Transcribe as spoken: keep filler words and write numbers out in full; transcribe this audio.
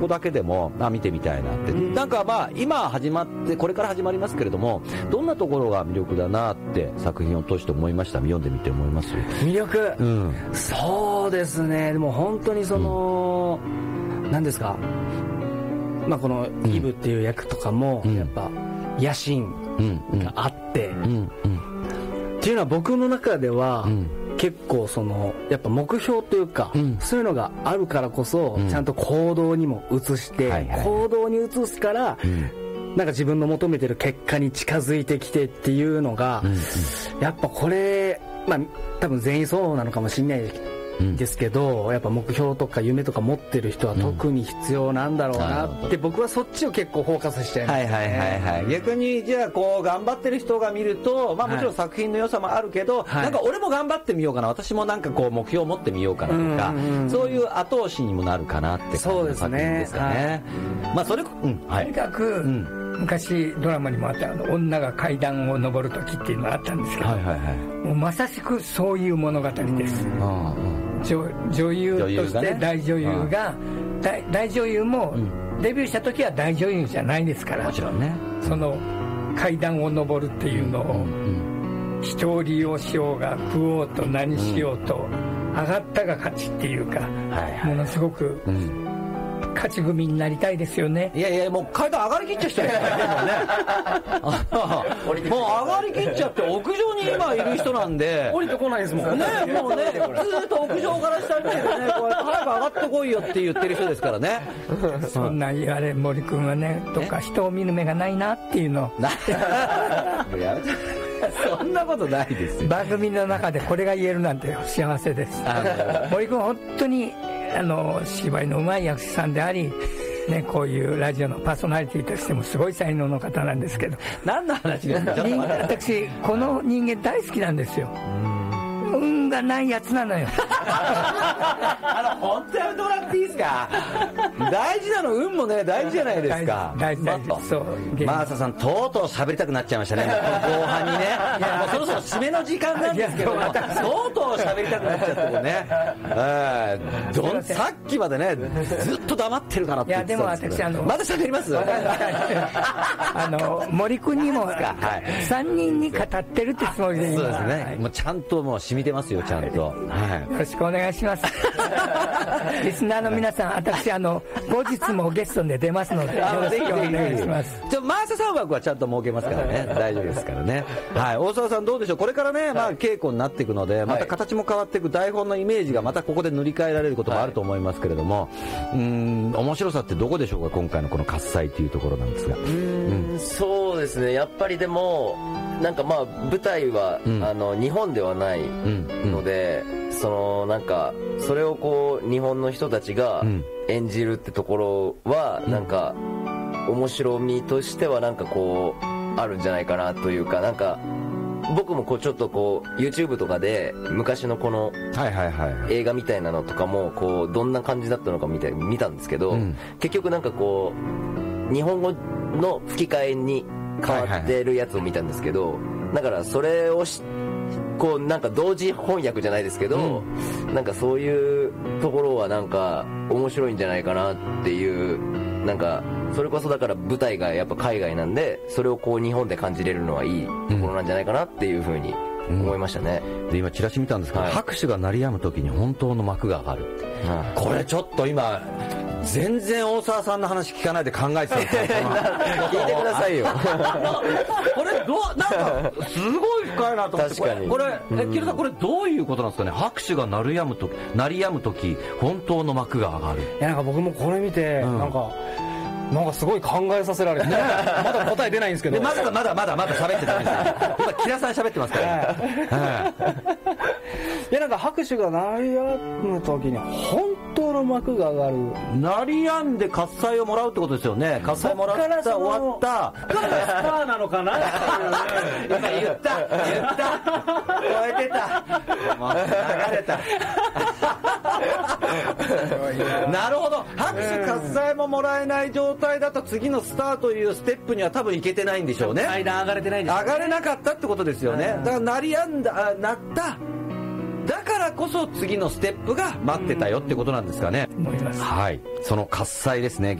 だけでもあ見てみたいなって、うん、なんかまあ今始まってこれから始まりますけれども、どんなところが魅力だなって作品を通して思いました？読んでみて思います？ 魅力、 うん、 そうですね。でも本当にその、うん、何ですか、まあ、このイブっていう役とかもやっぱ野心があって、うんうんうん、っていうのは僕の中では、うん結構そのやっぱ目標というか、うん、そういうのがあるからこそ、うん、ちゃんと行動にも移して、はいはい、行動に移すから、うん、なんか自分の求めてる結果に近づいてきてっていうのが、うんうん、やっぱこれまあ多分全員そうなのかもしれないですけど、うん、やっぱ目標とか夢とか持ってる人は特に必要なんだろうなって、うん、僕はそっちを結構フォーカスしちゃいますね。 はいはいはいはい。逆にじゃあこう頑張ってる人が見ると、まあもちろん作品の良さもあるけど、はい、なんか俺も頑張ってみようかな、私もなんかこう目標を持ってみようかなとか、うんうん、そういう後押しにもなるかなって感じの作品ですかね。はい、まあそれ、うんはい、 とにかく、うん昔ドラマにもあったあの女が階段を上る時っていうのがあったんですけど、はいはいはい、もうまさしくそういう物語です。うん女, 女優として大女優が、ね、大, 大女優もデビューした時は大女優じゃないですから、 もちろんね、 その階段を上るっていうのを、うんうん、人を利用しようが食おうと何しようと、うん、上がったが勝ちっていうか、はいはい、ものすごく、うん勝ち組になりたいですよね。 いやいやもう階段上がりきっちゃしてるからねもう上がりきっちゃって屋上に今いる人なんで降りてこないですもんね。 もうねずっと屋上から下見てね、こう早く上がってこいよって言ってる人ですからねそんな言われ森君はねとか人を見る目がないなっていうのをそんなことないですよ。 番組の中でこれが言えるなんて幸せです。森君本当にあの芝居のうまい役者さんであり、ね、こういうラジオのパーソナリティとしてもすごい才能の方なんですけど、 何の話ですか？ 私この人間大好きなんですよ。運がないやつなのよあの本当やめてもらっていいですか？大事なの運もね大事じゃないですか。 大事大事。そうマーサさんとうとう喋りたくなっちゃいましたね後半にねもうそろそろ締めの時間なんですけどとうとう喋りたくなっちゃってるね、えー、どんさっきまでねずっと黙ってるからって言ってたんですけど、いやでも私あのまだ喋りますあの森君にもさんにんに語ってるってつもりで今そうですね、はい、もうちゃんともう染みてますよちゃんと、はい、 よろしくお願いしますリスナーの皆さん、私あの後日もゲストで出ますのでよろしくお願いします。 じゃあマーサさん枠はちゃんと設けますからね大丈夫ですからね、はい、大沢さんどうでしょう？これからね、まあ、稽古になっていくのでまた形も変わっていく、台本のイメージがまたここで塗り替えられることもあると思いますけれども、はい、うーん面白さってどこでしょうか今回のこの喝采というところなんですが。うーん、うん、そうですね、やっぱりでもなんかまあ舞台は、うん、あの日本ではないので、うんうん、そのなんかそれをこう日本の人たちが演じるってところは、うん、なんか面白みとしてはなんかこうあるんじゃないかなというか、なんか僕もこうちょっとこう YouTube とかで昔のこの映画みたいなのとかもこうどんな感じだったのかみたいに見たんですけど、うん、結局なんかこう日本語の吹き替えに変わってるやつを見たんですけど、だからそれをしこうなんか同時翻訳じゃないですけど、うん、なんかそういうところはなんか面白いんじゃないかなっていう、なんかそれこそだから舞台がやっぱ海外なんでそれをこう日本で感じれるのはいいところなんじゃないかなっていうふうに思いましたね、 うん、で今チラシ見たんですけど、はい、拍手が鳴り止む時に本当の幕が上がる、うん、これちょっと今全然大沢さんの話聞かないで考えてたんですよ聞いてくださいよこれどうなんかすごい深いなと思って、 確かにこれこれキルさんこれどういうことなんですかね？拍手が鳴り止む時鳴り止む時本当の幕が上がる。いやなんか僕もこれ見て、うん、なんかなんかすごい考えさせられて、ね、まだ答え出ないんですけどまだまだまだまだ喋ってたんですよ今キラさん喋ってますから、はいはいいやなんか拍手が鳴り止む時に本当の幕が上がる。 鳴り止んで喝采をもらうってことですよね。喝采もらった終わったスターなのかな今言った言った超えてた流れたなるほど、拍手喝采ももらえない状態だと次のスターというステップには多分いけてないんでしょうね。 階段上がれてないんですよね。 上がれなかったってことですよね。だから鳴り止んだ鳴っただからこそ次のステップが待ってたよってことなんですかね。 思います。 はい、その喝采ですね。